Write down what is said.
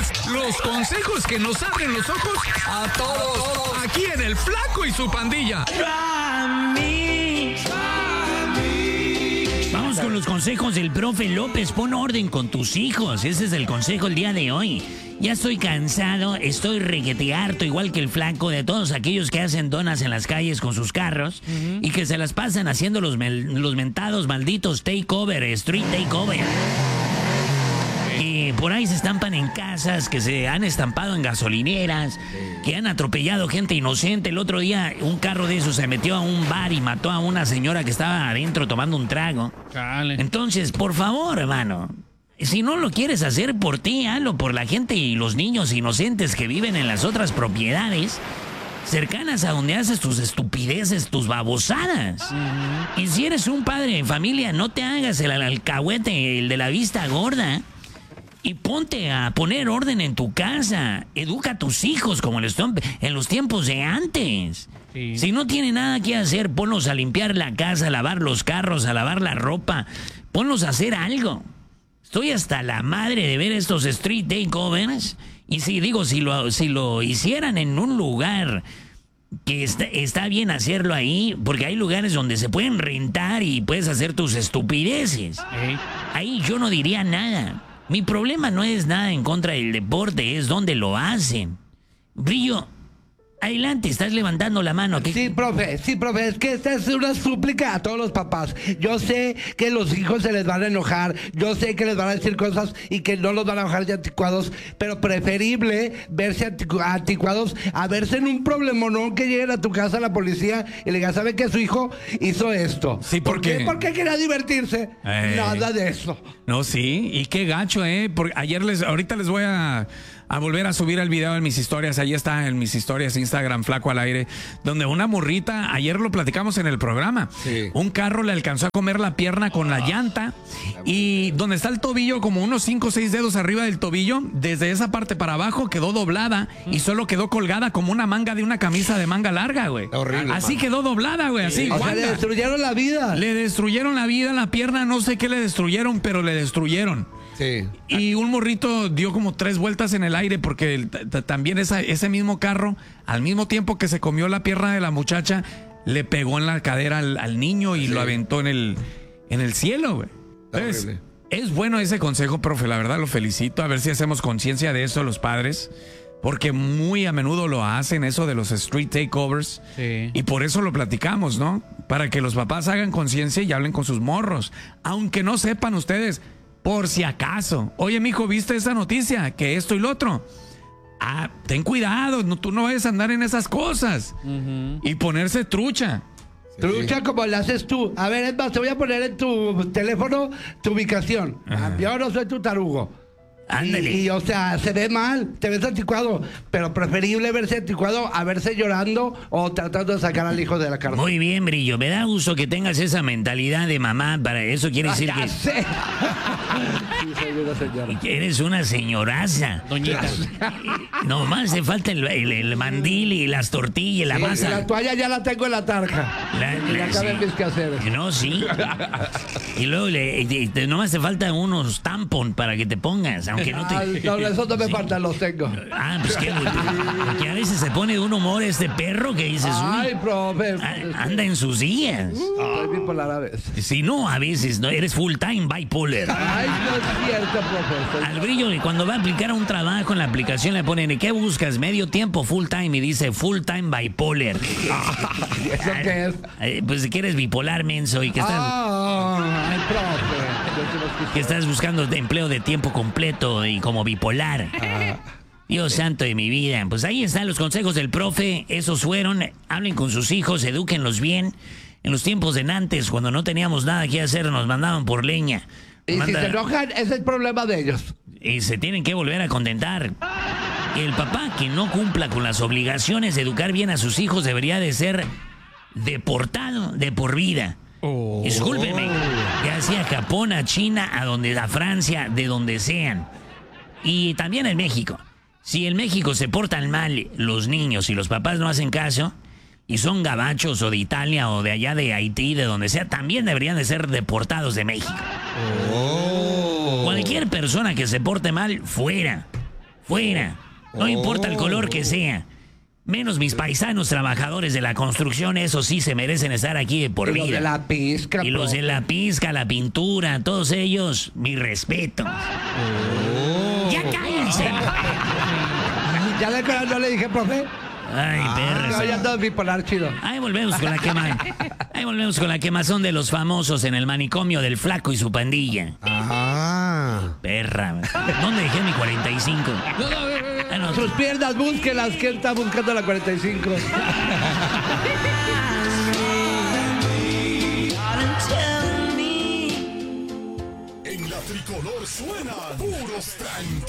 Los consejos que nos abren los ojos a todos. Aquí en El Flaco y su pandilla. Vamos con los consejos del profe López. Pon orden con tus hijos. Ese es el consejo el día de hoy. Ya estoy cansado, estoy requete harto, igual que el Flaco, de todos aquellos que hacen donas en las calles con sus carros y que se las pasan haciendo los mentados malditos takeover, street takeover. Que por ahí se estampan en casas, que se han estampado en gasolineras, que han atropellado gente inocente. El otro día un carro de esos se metió a un bar y mató a una señora que estaba adentro tomando un trago. Chale. Entonces, por favor, hermano, si no lo quieres hacer por ti, hazlo por la gente y los niños inocentes que viven en las otras propiedades cercanas a donde haces tus estupideces, tus babosadas. Y si eres un padre de familia, no te hagas el alcahuete, el de la vista gorda, y ponte a poner orden en tu casa. Educa a tus hijos como en los tiempos de antes. Sí. Si no tiene nada que hacer, ponlos a limpiar la casa, a lavar los carros, a lavar la ropa. Ponlos a hacer algo. Estoy hasta la madre de ver estos street takeovers. Y si lo hicieran en un lugar que está bien hacerlo ahí, porque hay lugares donde se pueden rentar y puedes hacer tus estupideces. Ahí yo no diría nada. Mi problema no es nada en contra del deporte, es donde lo hacen. Brillo, adelante, estás levantando la mano. Sí, profe, es que esta es una súplica a todos los papás. Yo sé que los hijos se les van a enojar, yo sé que les van a decir cosas y que no los van a bajar de anticuados, pero preferible verse anticuados a verse en un problemonón que lleguen a tu casa a la policía y le digan, ¿sabe que su hijo hizo esto? Sí, ¿Por qué? Porque quería divertirse. Nada de eso. No, sí, y qué gacho, porque ahorita les voy a volver a subir el video en mis historias. Ahí está en mis historias, Instagram, Flaco al Aire, donde una morrita, ayer lo platicamos en el programa, un carro le alcanzó a comer la pierna con la llanta y donde está el tobillo, como unos 5 o 6 dedos arriba del tobillo, desde esa parte para abajo quedó doblada y solo quedó colgada como una manga de una camisa de manga larga, güey. Horrible. Así quedó doblada, güey, así. O sea, le destruyeron la vida. Le destruyeron la vida, la pierna, no sé qué le destruyeron, pero le destruyeron. Sí. Y un morrito dio como 3 vueltas en el aire porque también ese mismo carro, al mismo tiempo que se comió la pierna de la muchacha, le pegó en la cadera al niño y lo aventó en el cielo, güey. Es bueno ese consejo, profe, la verdad lo felicito. A ver si hacemos conciencia de eso los padres, porque muy a menudo lo hacen, eso de los street takeovers. Sí. Y por eso lo platicamos, ¿no? Para que los papás hagan conciencia y hablen con sus morros. Aunque no sepan ustedes, por si acaso. Oye, mijo, ¿viste esa noticia? Que esto y lo otro. Ah, ten cuidado, tú no vayas a andar en esas cosas. Y ponerse trucha. Trucha como la haces tú. A ver, es más, te voy a poner en tu teléfono tu ubicación. Yo no soy tu tarugo. Ándale. Y, o sea, se ve mal, te ves anticuado, pero preferible verse anticuado a verse llorando o tratando de sacar al hijo de la cárcel. Muy bien, Brillo. Me da gusto que tengas esa mentalidad de mamá. Para eso quiere decir Ya sé. Sí, soy una señora. que eres una señoraza. Doñita. Nomás te falta el mandil y las tortillas, la Sí, masa. la toalla ya la tengo en la tarja. Ya acabé mis quehaceres. No, sí. Y luego nomás te faltan unos tampon para que te pongas, aunque no te... No, eso no me falta, los tengo. Ah, pues qué bueno. Porque a veces se pone de un humor este perro que dices, Ay, uy, profe. anda en sus días. Estoy bipolar a veces. Si no, a veces no eres full time bipolar. Ay, no es cierto, profe. Al Brillo, cuando va a aplicar un trabajo en la aplicación, le ponen, ¿qué buscas? Medio tiempo, full time, y dice full time bipolar. ¿Eso qué es? Pues que eres bipolar, menso, y que estás, Ay, profe. que estás buscando empleo de tiempo completo y como bipolar. Dios santo de mi vida. Pues ahí están los consejos del profe. Esos fueron. Hablen con sus hijos, edúquenlos bien. En los tiempos de antes, cuando no teníamos nada que hacer, nos mandaban por leña. Y si se enojan, ese es el problema de ellos. Y se tienen que volver a contentar. El papá que no cumpla con las obligaciones de educar bien a sus hijos debería de ser deportado de por vida. Discúlpenme, ya sea a Japón, a China, a Francia, de donde sean. Y también en México. Si en México se portan mal los niños y los papás no hacen caso, y son gabachos o de Italia o de allá de Haití, de donde sea, también deberían de ser deportados de México. Cualquier persona que se porte mal, fuera. fuera. No importa el color que sea. Menos mis paisanos trabajadores de la construcción, esos sí se merecen estar aquí de por Y vida. los de la pizca. Y los de la pizca, la pintura, todos ellos, mi respeto. ¡Ya cállense! ¿Ya no le dije, profe? Ay, perras. No, ya ando bipolar, chido. Ahí volvemos con la quemazón de los famosos en el manicomio del Flaco y su pandilla. Perra. ¿Dónde dejé mi 45? Ah, no. Sus piernas, búsquelas. ¿Quién está buscando la 45? En la tricolor suenan puros tranquilos.